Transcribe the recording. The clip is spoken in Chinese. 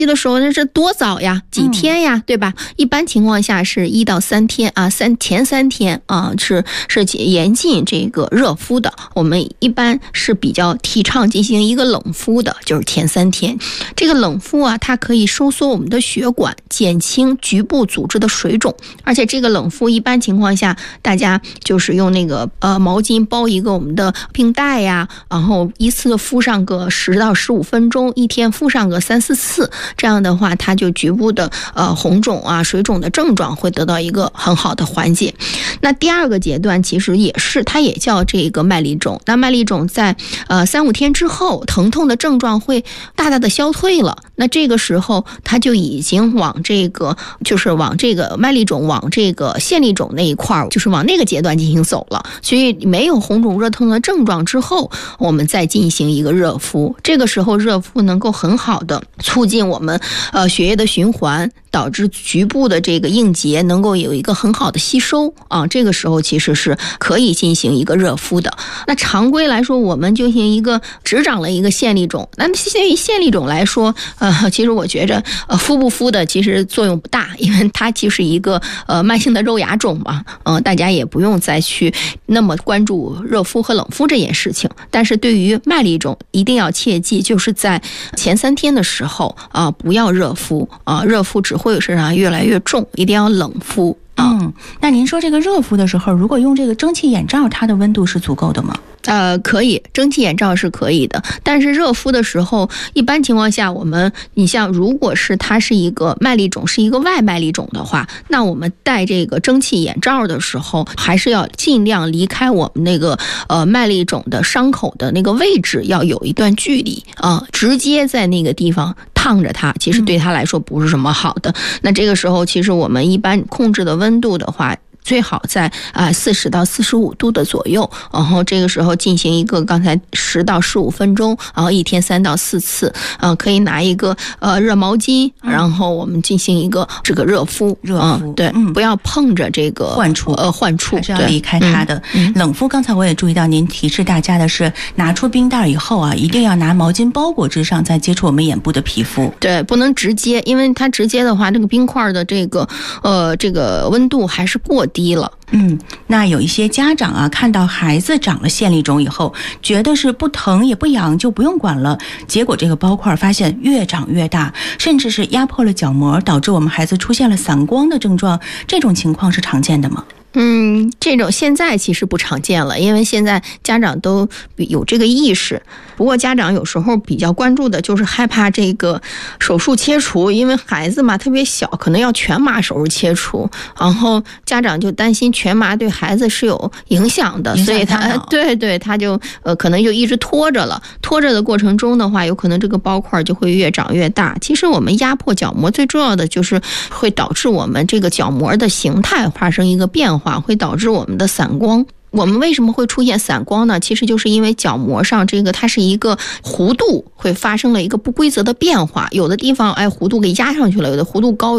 的时候那是多早呀，几天呀，对吧？一般情况下是1到3天啊，前3天啊是严禁这个热敷的。我们一般是比较提倡进行一个冷敷的，就是前3天。这个冷敷啊，它可以收缩我们的血管，减轻局部组织的水肿。而且这个冷敷一般情况下，大家就是用那个毛巾包一个我们的冰袋呀，然后一次敷上个10到15分钟，一天敷上个3、4次。这样的话，它就局部的红肿啊、水肿的症状会得到一个很好的缓解。那第二个阶段其实也是，它也叫这个麦粒肿。那麦粒肿在3、5天之后，疼痛的症状会大大的消退了。那这个时候，它就已经往这个麦粒肿往这个腺粒肿那一块，就是往那个阶段进行走了。所以没有红肿热痛的症状之后，我们再进行一个热敷。这个时候热敷能够很好的促进我们血液的循环，导致局部的这个硬结能够有一个很好的吸收啊。这个时候其实是可以进行一个热敷的。那常规来说，我们进行一个只长了一个腺粒肿，那对于腺粒肿来说，其实我觉着敷不敷的其实作用不大，因为它就是一个慢性的肉芽肿嘛，大家也不用再去那么关注热敷和冷敷这件事情。但是对于麦粒肿，一定要切记，就是在前3天的时候不要热敷热敷只会让它越来越重，一定要冷敷。 那您说这个热敷的时候，如果用这个蒸汽眼罩，它的温度是足够的吗？ 可以，蒸汽眼罩是可以的，但是热敷的时候，一般情况下，你像如果是它是一个麦粒肿，是一个外麦粒肿的话，那我们戴这个蒸汽眼罩的时候，还是要尽量离开我们那个麦粒肿的伤口的那个位置，要有一段距离直接在那个地方烫着它，其实对它来说不是什么好的。那这个时候，其实我们一般控制的温度的话，最好在40到45度的左右，然后这个时候进行一个刚才10到15分钟，然后一天3到4次，可以拿一个热毛巾，然后我们进行一个这个热敷，对，不要碰着这个患处， 还是要离开它的。冷敷刚才我也注意到您提示大家的是，拿出冰袋以后啊，一定要拿毛巾包裹之上，再接触我们眼部的皮肤。 对，不能直接，因为它直接的话，这个冰块的这个温度还是过低了。 那有一些家长啊，看到孩子长了腺粒肿以后，觉得是不疼也不痒就不用管了，结果这个包块发现越长越大，甚至是压迫了角膜，导致我们孩子出现了散光的症状，这种情况是常见的吗？ 这种现在其实不常见了，因为现在家长都有这个意识。不过家长有时候比较关注的就是害怕这个手术切除，因为孩子嘛特别小，可能要全麻手术切除，然后家长就担心全麻对孩子是有影响的，所以他他就可能就一直拖着了。拖着的过程中的话，有可能这个包块就会越长越大。其实我们压迫角膜最重要的就是会导致我们这个角膜的形态发生一个变化，会导致我们的散光。我们为什么会出现散光呢？其实就是因为角膜上这个它是一个弧度会发生了一个不规则的变化，有的地方弧度给压上去了，有的弧度高，